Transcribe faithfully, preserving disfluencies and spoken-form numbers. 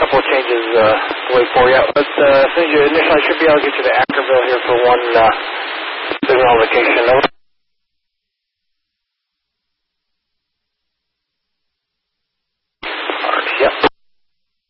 couple of changes uh, to wait for you. But uh, as soon as you initially, I should be able to get you to Ackerville here for one uh, signal location. Over.